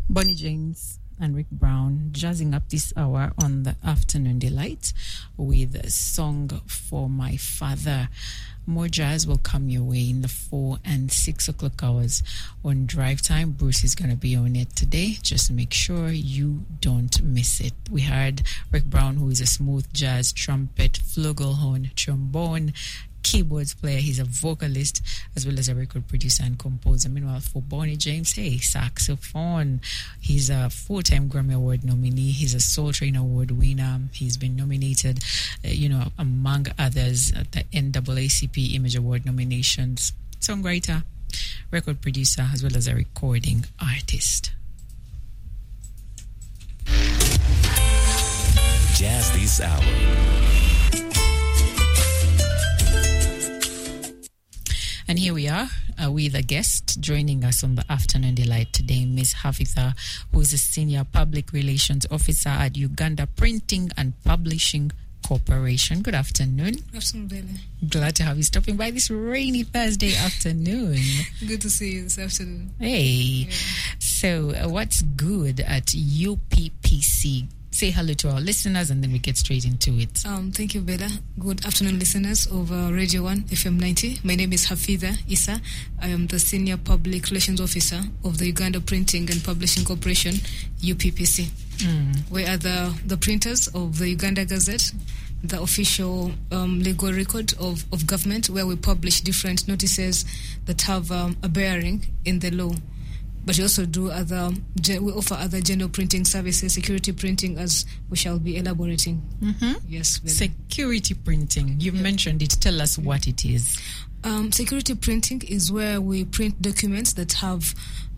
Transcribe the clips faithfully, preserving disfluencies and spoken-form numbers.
Bonnie James and Rick Brown jazzing up this hour on the Afternoon Delight with a song for my father. More jazz will come your way in the four and six o'clock hours on Drive Time. Bruce is going to be on it today. Just make sure you don't miss it. We heard Rick Brown, who is a smooth jazz trumpet, flugelhorn, trombone, keyboards player. He's a vocalist as well as a record producer and composer. Meanwhile, for Bonnie James, hey, saxophone. He's a full-time Grammy Award nominee. He's a Soul Train Award winner. He's been nominated, uh, you know, among others at the N double A C P Image Award nominations. Songwriter, record producer, as well as a recording artist. Jazz this hour. And here we are uh, with a guest joining us on the Afternoon Delight today, Miss Hafitha, who is a Senior Public Relations Officer at Uganda Printing and Publishing Corporation. Good afternoon. Good afternoon, Bella. Glad to have you stopping by this rainy Thursday afternoon. Good to see you this afternoon. Hey. Yeah. So uh, what's good at U P P C? Say hello to our listeners and then we get straight into it. Um, thank you, Bella. Good afternoon, listeners of uh, Radio one F M ninety. My name is Hafitha Issa. I am the Senior Public Relations Officer of the Uganda Printing and Publishing Corporation, U P P C. Mm. We are the, the printers of the Uganda Gazette, the official um, legal record of, of government, where we publish different notices that have um, a bearing in the law. But we also do other, we offer other general printing services, security printing, as we shall be elaborating. Mm-hmm. Yes. Bella. Security printing. You yeah. mentioned it. Tell us what it is. Um, security printing is where we print documents that have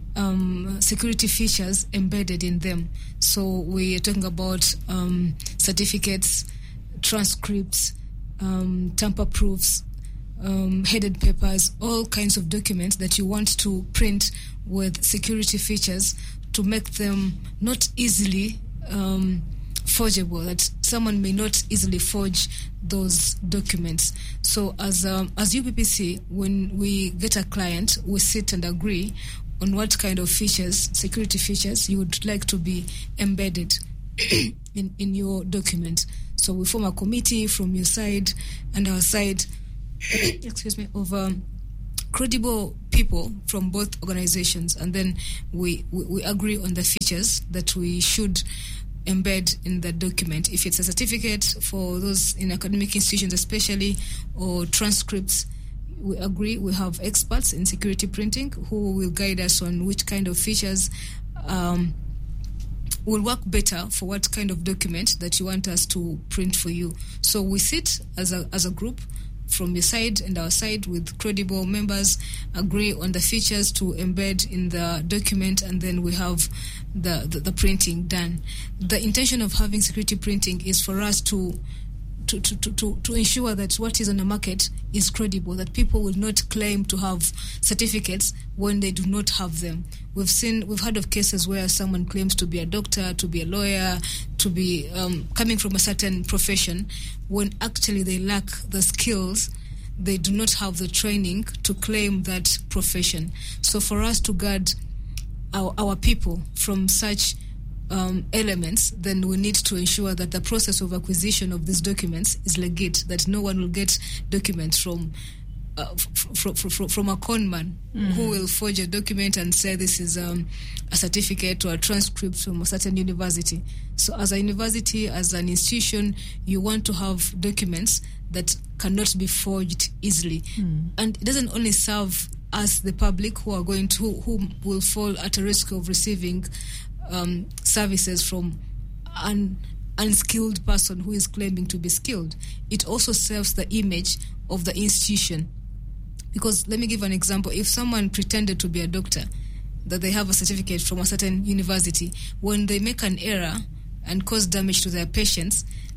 um, security features embedded in them. So we are talking about um, certificates, transcripts, um, tamper proofs, um, headed papers, all kinds of documents that you want to print with security features to make them not easily um, forgeable, that someone may not easily forge those documents. So as um, as U P P C, when we get a client, we sit and agree on what kind of features, security features, you would like to be embedded in, in your document. So we form a committee from your side and our side, excuse me, of um, credible people from both organizations, and then we, we, we agree on the features that we should embed in the document. If it's a certificate for those in academic institutions especially, or transcripts, we agree. We have experts in security printing who will guide us on which kind of features um, will work better for what kind of document that you want us to print for you. So we sit as a as a group from your side and our side with credible members, agree on the features to embed in the document, and then we have the, the, the printing done. The intention of having security printing is for us to to, to, to, to, to ensure that what is on the market is credible, that people will not claim to have certificates when they do not have them. We've seen, we've heard of cases where someone claims to be a doctor, to be a lawyer, to be um, coming from a certain profession, when actually they lack the skills, they do not have the training to claim that profession. So for us to guard our, our people from such um, elements, then we need to ensure that the process of acquisition of these documents is legit, that no one will get documents from Uh, f- f- f- from a conman mm. who will forge a document and say this is um, a certificate or a transcript from a certain university. So as a university, as an institution, you want to have documents that cannot be forged easily. Mm. And it doesn't only serve us, the public, who are going to, who will fall at a risk of receiving um, services from an unskilled person who is claiming to be skilled. It also serves the image of the institution. Because let me give an example. If someone pretended to be a doctor, that they have a certificate from a certain university, when they make an error and cause damage to their patients,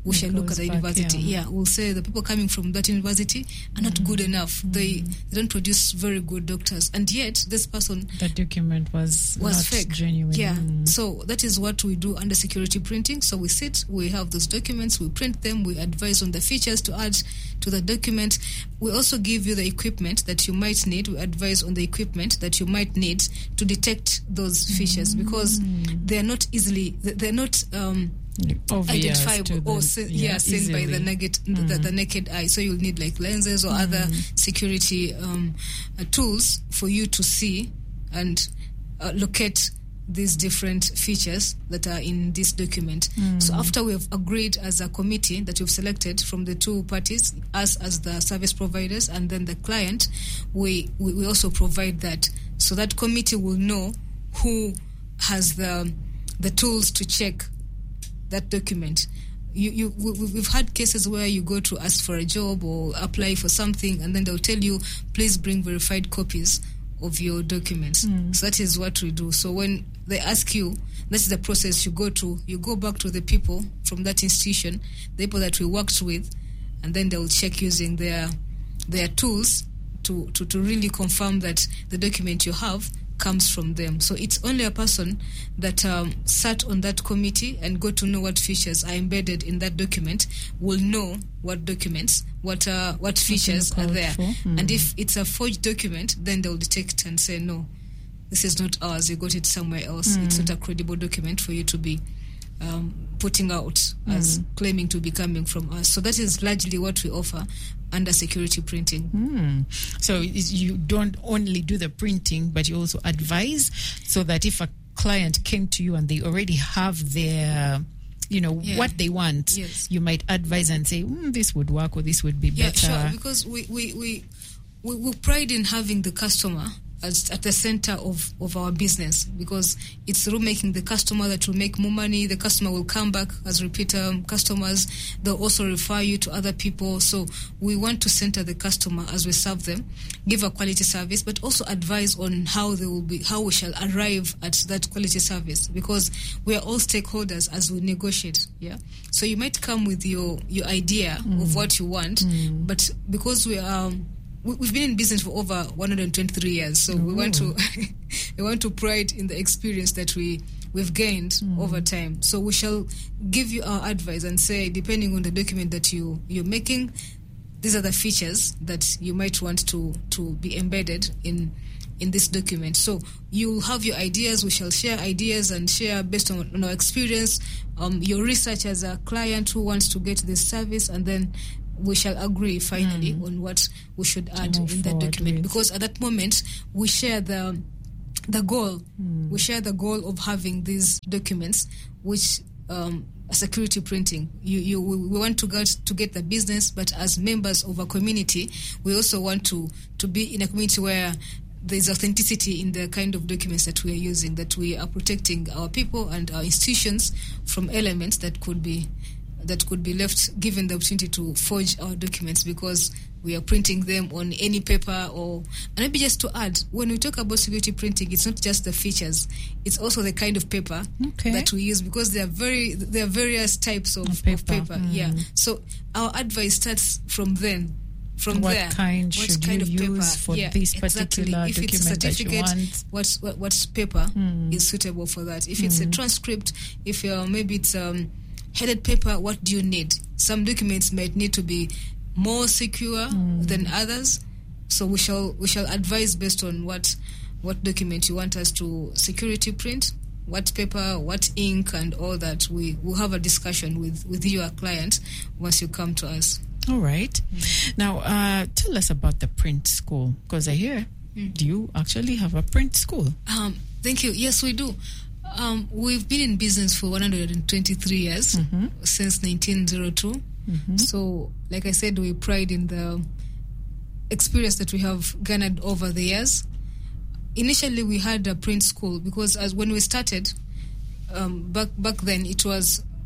we It shall look at goes the back, university. yeah. Yeah. We'll say the people coming from that university are not good enough. They, they don't produce very good doctors. And yet, this person The document was, was not fake. genuine. Yeah. Mm. So that is what we do under security printing. So we sit, we have those documents, we print them, we advise on the features to add to the document. We also give you the equipment that you might need. We advise on the equipment that you might need to detect those features because they're not easily, they're not um, Obvious to identifiable or the- se- yeah, yeah, seen by the easily. naked, the, the naked eye. So you'll need like lenses or other security um, uh, tools for you to see and uh, locate these different features that are in this document. So after we have agreed as a committee that we've selected from the two parties, us as the service providers and then the client, we, we, we also provide that. So that committee will know who has the the tools to check that document. You, you, we, we've had cases where you go to ask for a job or apply for something, and then they'll tell you, please bring verified copies of your documents. Mm. So that is what we do. So when they ask you, that's the process you go to. You go back to the people from that institution, the people that we worked with, and then they'll check using their their tools to, to, to really confirm that the document you have comes from them. So it's only a person that um, sat on that committee and got to know what features are embedded in that document will know what documents, what uh, what features are there. Mm. And if it's a forged document, then they'll detect and say, no, this is not ours, you got it somewhere else. Mm. It's not a credible document for you to be um, putting out mm. as claiming to be coming from us. So that is largely what we offer under security printing. Mm. So is- you don't only do the printing, but you also advise, so that if a client came to you and they already have their, you know, Yeah. what they want, Yes. you might advise and say, mm, this would work or this would be Yeah, better. sure. Because we we, we, we we pride in having the customer as at the center of, of our business, because it's through making the customer that will make more money. The customer will come back as repeat um, customers. They'll also refer you to other people. So we want to center the customer as we serve them, give a quality service, but also advise on how they will be, how we shall arrive at that quality service, because we are all stakeholders as we negotiate. Yeah. So you might come with your your idea mm. of what you want, mm. but because we are we've been in business for over one hundred twenty-three years, so Ooh. we want to we want to pride in the experience that we we've gained mm. over time. So we shall give you our advice and say, depending on the document that you you're making, these are the features that you might want to to be embedded in in this document. So you'll have your ideas. We shall share ideas and share based on, on our experience, um, your research as a client who wants to get this service, and then we shall agree finally mm. on what we should add in that document. With. Because at that moment, we share the the goal. Mm. We share the goal of having these documents, which um, security printing. You, you, we want to get to get the business, but as members of a community, we also want to to be in a community where there's authenticity in the kind of documents that we are using, that we are protecting our people and our institutions from elements that could be that could be left, given the opportunity to forge our documents, because we are printing them on any paper. Or and maybe just to add, when we talk about security printing, it's not just the features, it's also the kind of paper okay. that we use, because there are very there are various types of paper, of paper. Mm. Yeah. So our advice starts from then. From what there, kind what should kind you of use paper? for Yeah, this exactly. particular if it's a document that you certificate, want? What's what, what's paper mm. is suitable for that? If it's mm. a transcript, if uh, maybe it's um, headed paper, what do you need? Some documents might need to be more secure mm. than others, so we shall we shall advise based on what what document you want us to security print, what paper, what ink, and all that. We will have a discussion with with you, our client, once you come to us. All right. Mm. Now, uh, tell us about the print school, because I hear mm. do you actually have a print school? Um, thank you. Yes, we do. Um, we've been in business for one hundred twenty-three years, mm-hmm. since nineteen oh two. Mm-hmm. So, like I said, we pride in the experience that we have garnered over the years. Initially, we had a print school because as when we started, um, back back then, it was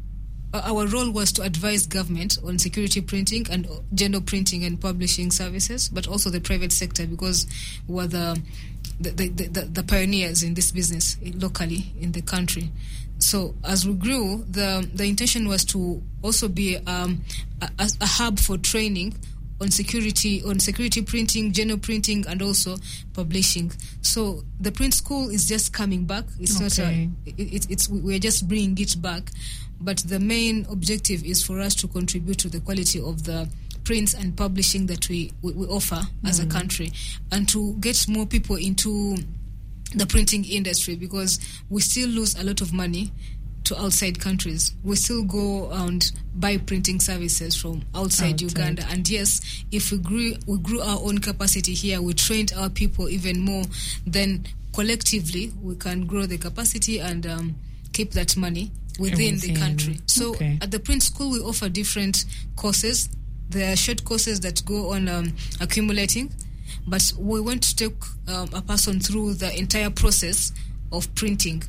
uh, our role was to advise government on security printing and general printing and publishing services, but also the private sector, because we were the the, the, the, the pioneers in this business locally in the country. So as we grew, the the intention was to also be um, a, a hub for training on security, on security printing, general printing, and also publishing. So the print school is just coming back. It's okay. not a, it, it, it's we're just bringing it back, but the main objective is for us to contribute to the quality of the prints and publishing that we we, we offer as mm. a country, and to get more people into the printing industry, because we still lose a lot of money to outside countries. We still go and buy printing services from outside, outside Uganda. And yes, if we grew we grew our own capacity here, we trained our people even more, then collectively we can grow the capacity and um, keep that money within, within the country. So okay. at the print school we offer different courses. There are short courses that go on um, accumulating, but we want to take um, a person through the entire process of printing.